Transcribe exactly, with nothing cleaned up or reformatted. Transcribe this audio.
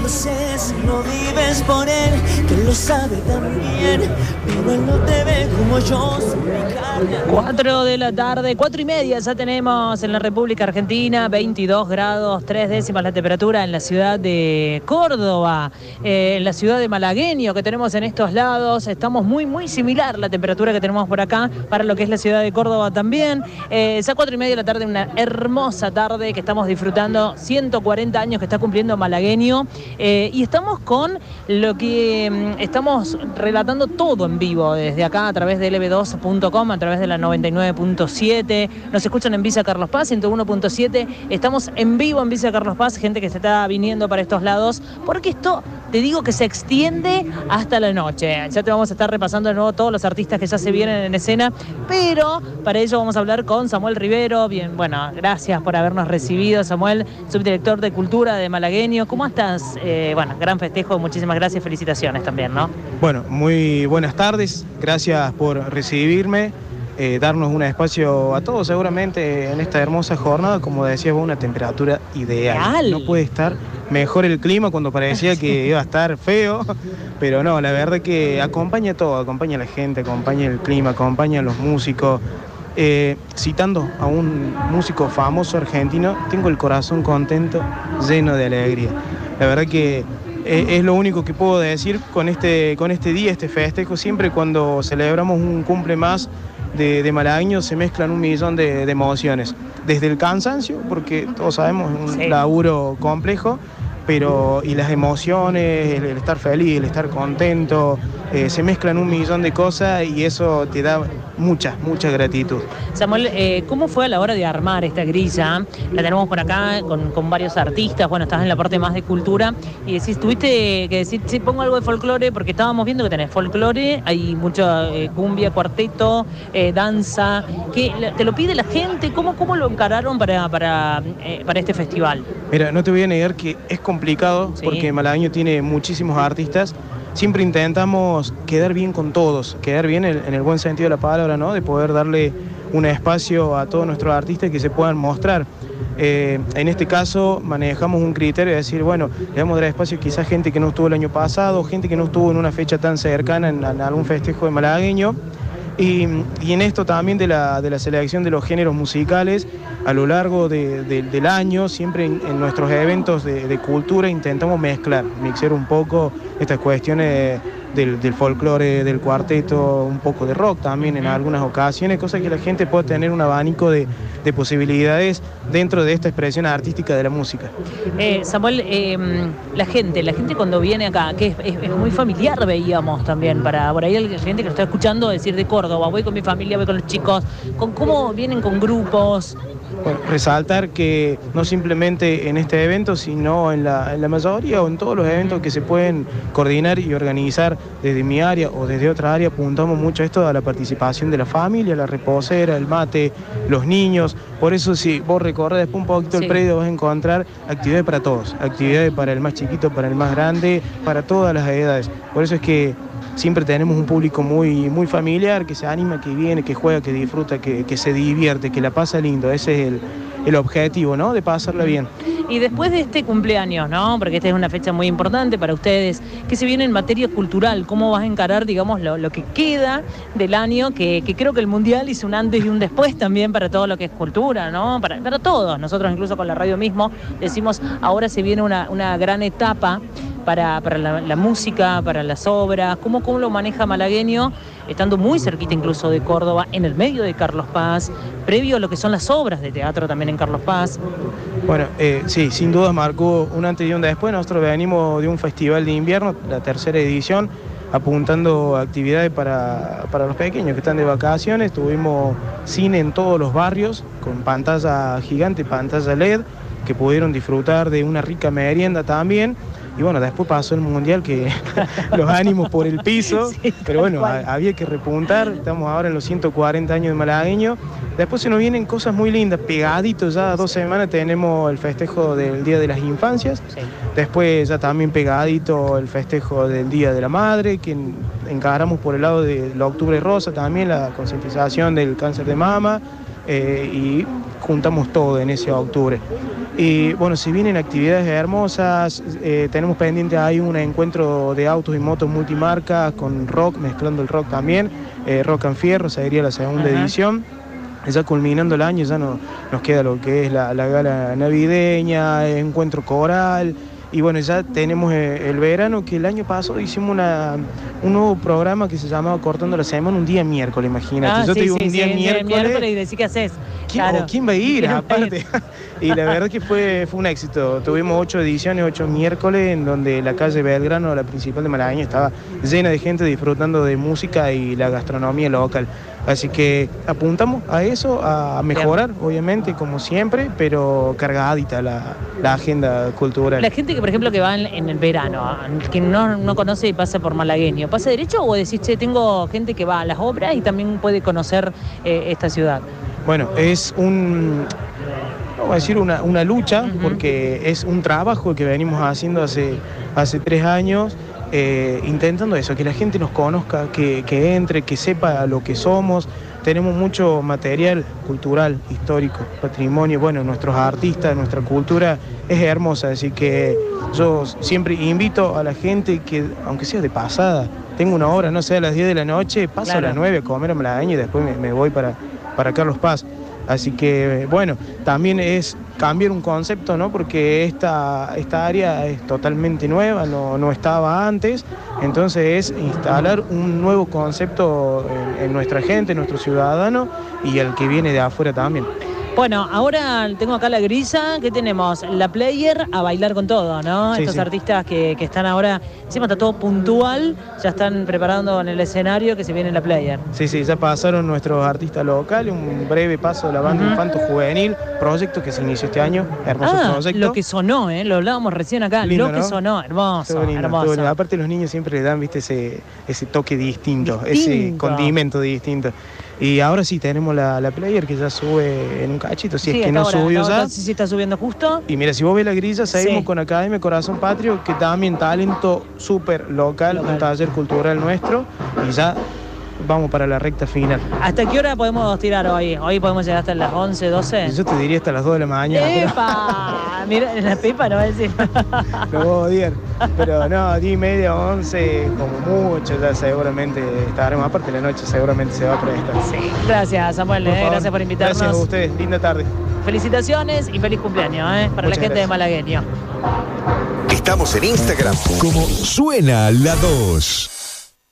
sé si lo vives por él, que él lo sabe también, pero él no te ve como yo. Cuatro de la tarde, cuatro y media ya tenemos en la República Argentina, veintidós grados, tres décimas la temperatura en la ciudad de Córdoba, eh, en la ciudad de Malagueño que tenemos en estos lados. Estamos muy, muy similar la temperatura que tenemos por acá para lo que es la ciudad de Córdoba también. Eh, ya cuatro y media de la tarde, una hermosa tarde que estamos disfrutando, ciento cuarenta años que está cumpliendo Malagueño, eh, y estamos con lo que mm, estamos relatando todo en vivo desde acá a través de L B dos punto com, a través de la noventa y nueve punto siete, nos escuchan en Villa Carlos Paz, ciento uno punto siete, estamos en vivo en Villa Carlos Paz, gente que se está viniendo para estos lados, porque esto, te digo que se extiende hasta la noche. Ya te vamos a estar repasando de nuevo todos los artistas que ya se vienen en escena, pero para ello vamos a hablar con Samuel Rivero. Bien, bueno, gracias por habernos recibido, Samuel, subdirector de Cultura de Malagueño. ¿Cómo estás? Eh, bueno, gran festejo, muchísimas gracias, felicitaciones también, ¿no? Bueno, muy buenas tardes, gracias por recibirme, eh, darnos un espacio a todos seguramente en esta hermosa jornada, como decías vos, una temperatura ideal. Ideal. No puede estar mejor el clima cuando parecía que iba a estar feo, pero no, la verdad que acompaña todo, acompaña a la gente, acompaña el clima, acompaña a los músicos. Eh, citando a un músico famoso argentino, tengo el corazón contento, lleno de alegría. La verdad que eh, es lo único que puedo decir con este, con este día, este festejo. Siempre cuando celebramos un cumple más de, de Malagueño se mezclan un millón de, de emociones. Desde el cansancio, porque todos sabemos es un sí. laburo complejo, pero y las emociones, el, el estar feliz, el estar contento, eh, se mezclan un millón de cosas y eso te da mucha, mucha gratitud. Samuel, eh, ¿cómo fue a la hora de armar esta grilla? La tenemos por acá con, con varios artistas, bueno, estás en la parte más de cultura y decís, tuviste que decir, sí, pongo algo de folclore, porque estábamos viendo que tenés folclore, hay mucha eh, cumbia, cuarteto, eh, danza, que te lo pide la gente. ¿Cómo, cómo lo encararon para, para, eh, para este festival? Mira, no te voy a negar que es complicado, sí. porque Malagueño tiene muchísimos artistas. Siempre intentamos quedar bien con todos, quedar bien en, en el buen sentido de la palabra, ¿no? De poder darle un espacio a todos nuestros artistas que se puedan mostrar. Eh, en este caso manejamos un criterio de decir, bueno, le vamos a dar espacio quizás gente que no estuvo el año pasado, gente que no estuvo en una fecha tan cercana en, en algún festejo de malagueño. Y, y en esto también de la, de la selección de los géneros musicales, a lo largo de, de, del año, siempre en, en nuestros eventos de, de cultura intentamos mezclar, mixar un poco estas cuestiones del, del folclore, del cuarteto, un poco de rock también en algunas ocasiones, cosas que la gente pueda tener un abanico de, de posibilidades dentro de esta expresión artística de la música. Eh, Samuel, eh, la gente, la gente cuando viene acá, que es, es, es muy familiar, veíamos también, para por ahí la gente que lo está escuchando decir de Córdoba, voy con mi familia, voy con los chicos, con cómo vienen con grupos. Bueno, resaltar que no simplemente en este evento, sino en la, en la mayoría o en todos los eventos que se pueden coordinar y organizar desde mi área o desde otra área, apuntamos mucho a esto, a la participación de la familia, la reposera, el mate, los niños. Por eso si vos recorres después un poquito sí. el predio vas a encontrar actividades para todos, actividades para el más chiquito, para el más grande, para todas las edades. Por eso es que siempre tenemos un público muy, muy familiar, que se anima, que viene, que juega, que disfruta, que, que se divierte, que la pasa lindo. Ese es el, el objetivo, ¿no? De pasarla bien. Y después de este cumpleaños, ¿no? Porque esta es una fecha muy importante para ustedes, ¿qué se viene en materia cultural? ¿Cómo vas a encarar, digamos, lo, lo que queda del año? Que, que creo que el Mundial hizo un antes y un después también para todo lo que es cultura, ¿no? Para, para todos. Nosotros incluso con la radio mismo decimos, ahora se viene una, una gran etapa para, para la, la música, para las obras. ¿Cómo, cómo lo maneja Malagueño, estando muy cerquita incluso de Córdoba, en el medio de Carlos Paz, previo a lo que son las obras de teatro también en Carlos Paz? Bueno, eh, sí, sin duda marcó un antes y un después. Nosotros venimos de un festival de invierno, la tercera edición, apuntando actividades para, para los pequeños que están de vacaciones. Tuvimos cine en todos los barrios, con pantalla gigante, pantalla L E D, que pudieron disfrutar de una rica merienda también. Y bueno, después pasó el Mundial, que los ánimos por el piso, sí, pero bueno, a, había que repuntar. Estamos ahora en los ciento cuarenta años de Malagueño. Después se nos vienen cosas muy lindas, pegaditos, ya dos semanas tenemos el festejo del Día de las Infancias, sí. Después ya también pegadito el festejo del Día de la Madre, que encaramos por el lado de la Octubre Rosa también, la concientización del cáncer de mama. Eh, y juntamos todo en ese octubre. Y bueno, si vienen actividades hermosas, eh, tenemos pendiente ahí un encuentro de autos y motos multimarcas con rock, mezclando el rock también, eh, Rock and Fierro, sería la segunda Ajá. edición. Ya culminando el año ya no, nos queda lo que es la, la gala navideña, el encuentro coral. Y bueno, ya tenemos el verano, que el año pasado hicimos una, un nuevo programa que se llamaba Cortando la Semana, un día miércoles, imagínate. Ah, Yo sí, te digo sí, un día sí, miércoles. día miércoles y decís qué haces. ¿Quién, Claro. ¿Quién va a ir? ¿Quién Aparte. va a ir? Y la verdad que fue, fue un éxito. Tuvimos ocho ediciones, ocho miércoles, en donde la calle Belgrano, la principal de Malagueño, estaba llena de gente disfrutando de música y la gastronomía local. Así que apuntamos a eso, a mejorar, Bien. obviamente, como siempre, pero cargadita la, la agenda cultural. La gente que, por ejemplo, que va en, en el verano, que no, no conoce y pasa por malagueño, ¿pasa derecho o decís, che, tengo gente que va a las obras y también puede conocer eh, esta ciudad? Bueno, es un... vamos a decir una, una lucha, uh-huh. porque es un trabajo que venimos haciendo hace, hace tres años, eh, intentando eso, que la gente nos conozca, que, que entre, que sepa lo que somos. Tenemos mucho material cultural, histórico, patrimonio, bueno, nuestros artistas, nuestra cultura es hermosa, así que yo siempre invito a la gente que, aunque sea de pasada, tengo una hora, no sé, a las diez de la noche, paso claro. a las nueve a comer a Malagueño y después me, me voy para, para Carlos Paz. Así que, bueno, también es cambiar un concepto, ¿no? Porque esta, esta área es totalmente nueva, no, no estaba antes. Entonces es instalar un nuevo concepto en, en nuestra gente, en nuestro ciudadano y el que viene de afuera también. Bueno, ahora tengo acá la grilla, ¿qué tenemos? La player a bailar con todo, ¿no? Sí, Estos sí. artistas que, que están ahora, encima está todo puntual, ya están preparando en el escenario que se viene la player. Sí, sí, ya pasaron nuestros artistas locales, un breve paso de la banda uh-huh. Infanto Juvenil, proyecto que se inició este año, hermoso ah, proyecto. Lo que sonó, ¿eh? Lo hablábamos recién acá, Lindo, lo que ¿no? sonó, hermoso, lindo, hermoso. Aparte los niños siempre le dan, viste, ese, ese toque distinto, distinto, ese condimento distinto. Y ahora sí tenemos la, la player que ya sube en un cachito, si sí, es que no ahora, subió ya. Sí, sí está subiendo justo. Y mira, si vos ves la grilla, seguimos sí. con Academia Corazón Patrio, que también talento súper local, local, un taller cultural nuestro, y ya vamos para la recta final. ¿Hasta qué hora podemos tirar hoy? Hoy podemos llegar hasta las once, doce. Yo te diría hasta las dos de la mañana. ¡Epa! Pero... Mira, en la pipa no va a decir. No puedo odiar. Pero no, diez y media, once, como mucho, ya seguramente estaremos. Aparte de la noche seguramente se va a prestar. Sí. Gracias, Samuel. Por eh, gracias por invitarnos. Gracias a ustedes. Linda tarde. Felicitaciones y feliz cumpleaños eh, para Muchas la gente gracias. de Malagueño. Estamos en Instagram como Suena la dos.